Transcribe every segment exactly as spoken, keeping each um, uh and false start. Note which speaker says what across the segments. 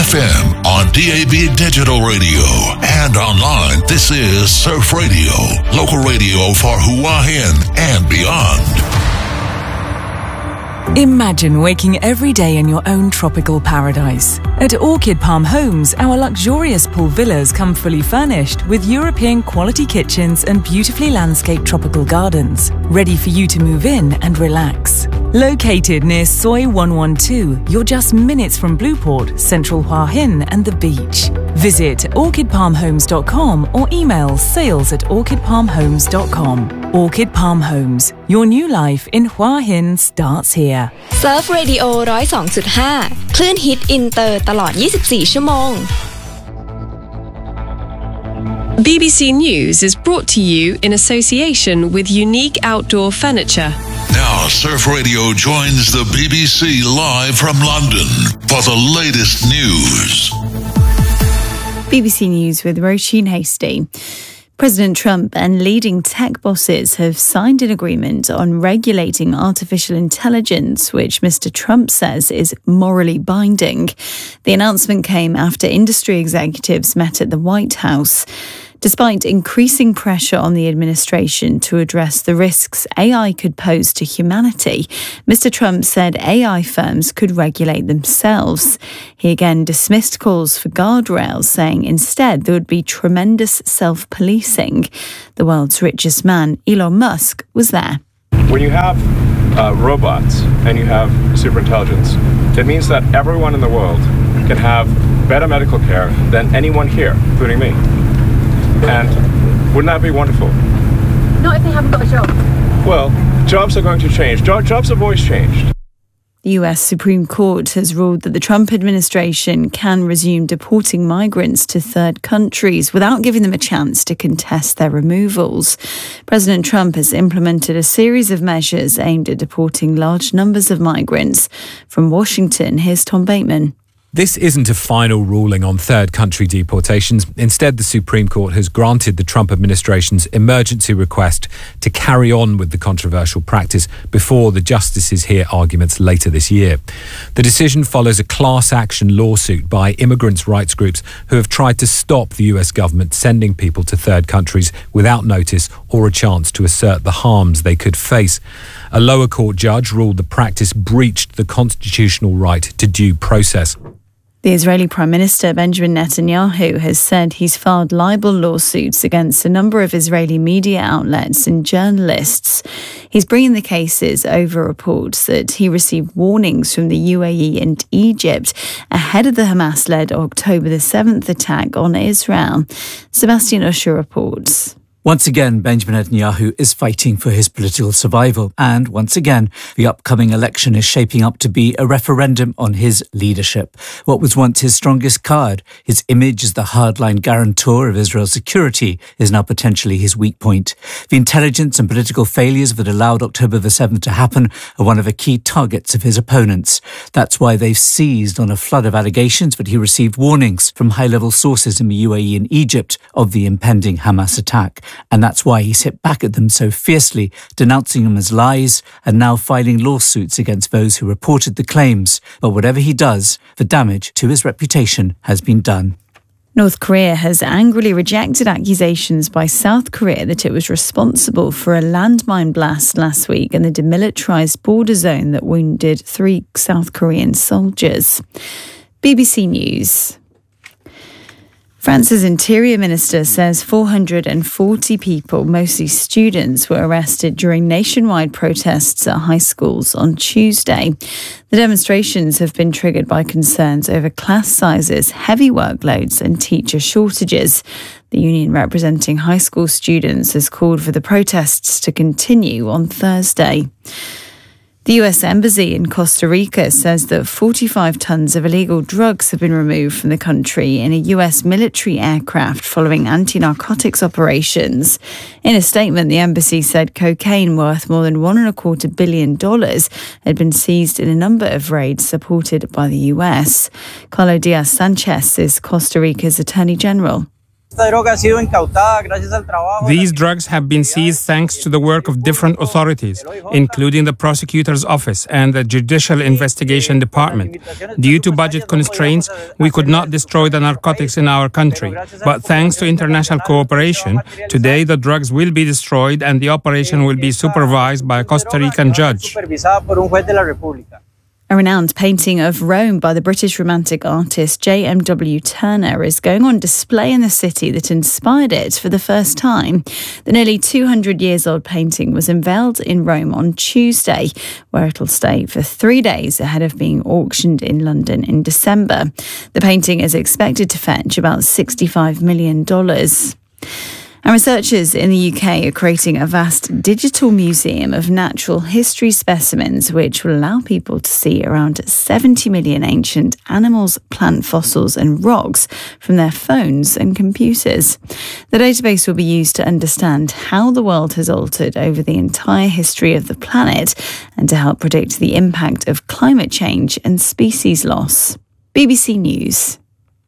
Speaker 1: F M, on D A B digital radio, and online. This is Surf Radio, local radio for Hua Hin and beyond.
Speaker 2: Imagine waking every day in your own tropical paradise. At Orchid Palm Homes, our luxurious pool villas come fully furnished with European quality kitchens and beautifully landscaped tropical gardens, ready for you to move in and relax. Located near Soi one one two, you're just minutes from Blueport, Central Hua Hin and the beach. Visit orchid palm homes dot com or email sales at orchid palm homes dot com. Orchid Palm Homes, your new life in Hua Hin starts here.
Speaker 3: Surf Radio หนึ่งศูนย์สองจุดห้า คลื่นฮิตอินเตอร์ตลอดยี่สิบสี่ชั่วโมง
Speaker 4: B B C News is brought to you in association with Unique Outdoor Furniture.
Speaker 1: Now, Surf Radio joins the B B C live from London for the latest news.
Speaker 5: B B C News with Roisin Hasty. President Trump and leading tech bosses have signed an agreement on regulating artificial intelligence, which Mister Trump says is morally binding. The announcement came after industry executives met at the White House. Despite increasing pressure on the administration to address the risks A I could pose to humanity, Mister Trump said A I firms could regulate themselves. He again dismissed calls for guardrails, saying instead there would be tremendous self-policing. The world's richest man, Elon Musk, was there.
Speaker 6: When you have uh, robots and you have superintelligence, it means that everyone in the world can have better medical care than anyone here, including me. And wouldn't that be wonderful?
Speaker 7: Not if they haven't got a job.
Speaker 6: Well, jobs are going to change. Jo- jobs have always changed.
Speaker 5: The U S Supreme Court has ruled that the Trump administration can resume deporting migrants to third countries without giving them a chance to contest their removals. President Trump has implemented a series of measures aimed at deporting large numbers of migrants. From Washington, here's Tom Bateman.
Speaker 8: This isn't a final ruling on third country deportations. Instead, the Supreme Court has granted the Trump administration's emergency request to carry on with the controversial practice before the justices hear arguments later this year. The decision follows a class action lawsuit by immigrants' rights groups who have tried to stop the U S government sending people to third countries without notice or a chance to assert the harms they could face. A lower court judge ruled the practice breached the constitutional right to due process.
Speaker 5: The Israeli Prime Minister Benjamin Netanyahu has said he's filed libel lawsuits against a number of Israeli media outlets and journalists. He's bringing the cases over reports that he received warnings from the U A E and Egypt ahead of the Hamas-led October the seventh attack on Israel. Sebastian Usher reports.
Speaker 9: Once again, Benjamin Netanyahu is fighting for his political survival. And once again, the upcoming election is shaping up to be a referendum on his leadership. What was once his strongest card, his image as the hardline guarantor of Israel's security, is now potentially his weak point. The intelligence and political failures that allowed October the seventh to happen are one of the key targets of his opponents. That's why they've seized on a flood of allegations that he received warnings from high-level sources in the U A E and Egypt of the impending Hamas attack. And that's why he's hit back at them so fiercely, denouncing them as lies and now filing lawsuits against those who reported the claims. But whatever he does, the damage to his reputation has been done.
Speaker 5: North Korea has angrily rejected accusations by South Korea that it was responsible for a landmine blast last week in the demilitarized border zone that wounded three South Korean soldiers. B B C News. France's Interior Minister says four hundred forty people, mostly students, were arrested during nationwide protests at high schools on Tuesday. The demonstrations have been triggered by concerns over class sizes, heavy workloads and teacher shortages. The union representing high school students has called for the protests to continue on Thursday. The U S Embassy in Costa Rica says that forty-five tons of illegal drugs have been removed from the country in a U S military aircraft following anti-narcotics operations. In a statement, the embassy said cocaine worth more than one and a quarter billion dollars had been seized in a number of raids supported by the U S. Carlos Diaz Sanchez is Costa Rica's Attorney General.
Speaker 10: These drugs have been seized thanks to the work of different authorities, including the prosecutor's office and the Judicial Investigation Department. Due to budget constraints, we could not destroy the narcotics in our country. But thanks to international cooperation, today the drugs will be destroyed and the operation will be supervised by a Costa Rican judge.
Speaker 5: A renowned painting of Rome by the British Romantic artist J M W Turner is going on display in the city that inspired it for the first time. The nearly two hundred years old painting was unveiled in Rome on Tuesday, where it'll stay for three days ahead of being auctioned in London in December. The painting is expected to fetch about sixty-five million dollars. And researchers in the U K are creating a vast digital museum of natural history specimens, which will allow people to see around seventy million ancient animals, plant fossils and rocks from their phones and computers. The database will be used to understand how the world has altered over the entire history of the planet and to help predict the impact of climate change and species loss. B B C News.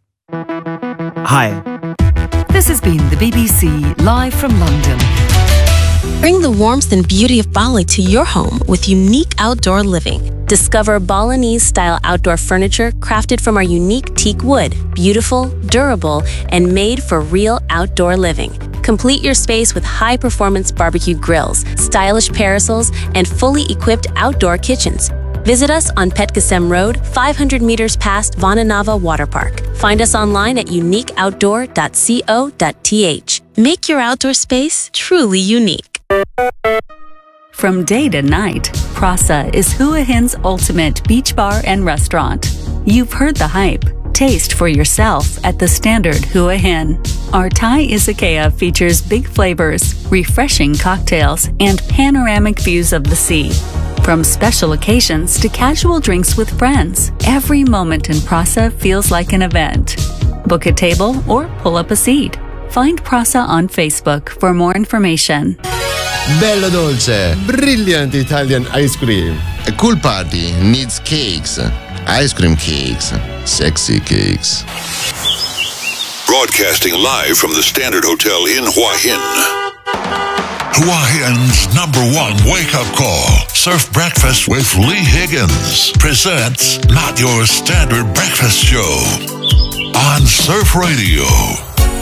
Speaker 11: Hi.
Speaker 2: This has been the B B C live from London.
Speaker 12: Bring the warmth and beauty of Bali to your home with unique outdoor living. Discover Balinese-style outdoor furniture crafted from our unique teak wood, beautiful, durable, and made for real outdoor living. Complete your space with high-performance barbecue grills, stylish parasols, and fully equipped outdoor kitchens. Visit us on Petkasem Road, five hundred meters past Vananava Water Park. Find us online at unique outdoor dot co dot t h. Make your outdoor space truly unique.
Speaker 13: From day to night, Prasa is Hua Hin's ultimate beach bar and restaurant. You've heard the hype. Taste for yourself at the standard Hua Hin. Our Thai izakaya features big flavors, refreshing cocktails, and panoramic views of the sea. From special occasions to casual drinks with friends, every moment in Prasa feels like an event. Book a table or pull up a seat. Find Prasa on Facebook for more information.
Speaker 14: Bello dolce, brilliant Italian ice cream. A cool party needs cakes, ice cream cakes, sexy cakes.
Speaker 1: Broadcasting live from the Standard Hotel in Hua Hin. Hua Hin's number one wake-up call. Surf Breakfast with Lee Higgins presents Not Your Standard Breakfast Show on Surf Radio.